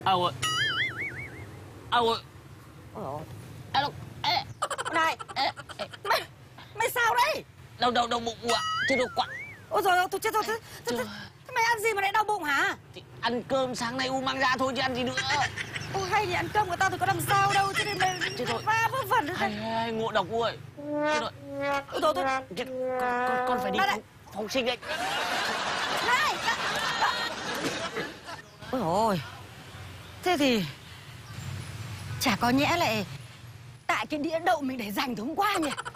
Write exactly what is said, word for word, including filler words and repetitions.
Ông ơi. Ông ơi. Ôi Alo. Ê. này, Ê. Ê. mày mày sao đây? Đau đầu đầu bụng ạ. Chứ đâu quặn. Ôi rồi tôi chết rồi. Thế, thế, thế, thế mày ăn gì mà lại đau bụng hả? Thì ăn cơm sáng nay U mang ra thôi chứ ăn gì nữa. Ôi hay thì ăn cơm của tao thì có làm sao đâu, chứ nên mày Chết rồi. va vớ vẩn nữa. Hay, hay, ngộ độc U ơi. Chết rồi. Ôi rồi tôi Chết. Con, con, con phải đi Này, phòng, phòng sinh đấy. này. Ôi ôi. Thế thì chả có nhẽ lại tại cái đĩa đậu mình để dành từ hôm qua nhỉ?